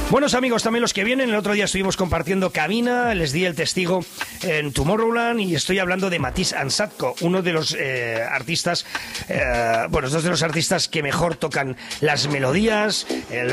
Buenos amigos, también los que vienen. El otro día estuvimos compartiendo cabina, les di el testigo en Tomorrowland y estoy hablando de Matisse Ansatko, uno de los artistas, dos de los artistas que mejor tocan las melodías,